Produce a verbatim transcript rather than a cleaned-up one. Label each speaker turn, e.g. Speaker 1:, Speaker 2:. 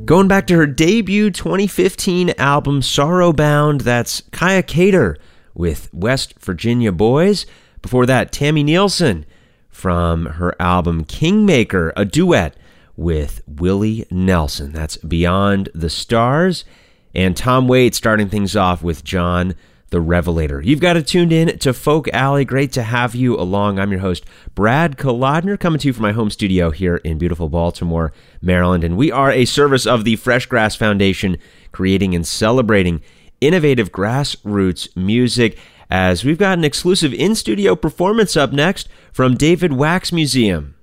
Speaker 1: Going back to her debut twenty fifteen album, Sorrow Bound, that's Kaya Cater with West Virginia Boys. Before that, Tammy Nielsen from her album Kingmaker, a duet with Willie Nelson. That's Beyond the Stars. And Tom Waits starting things off with John the Revelator. You've got it tuned in to Folk Alley. Great to have you along. I'm your host, Brad Kolodner, coming to you from my home studio here in beautiful Baltimore, Maryland. And we are a service of the Fresh Grass Foundation, creating and celebrating innovative grassroots music, as we've got an exclusive in-studio performance up next from David Wax Museum.